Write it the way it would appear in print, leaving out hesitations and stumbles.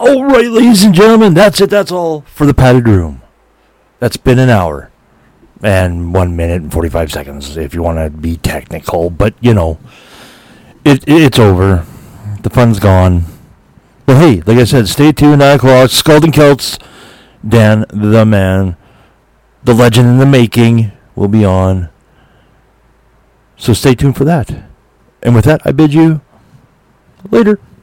All right, ladies and gentlemen, that's it. That's all for the padded room. That's been an hour and 1 minute and 45 seconds if you want to be technical. But, you know, it's over. The fun's gone. But hey, like I said, stay tuned. 9 o'clock. Scalding Celts. Dan the Man. The legend in the making will be on. So stay tuned for that. And with that, I bid you later.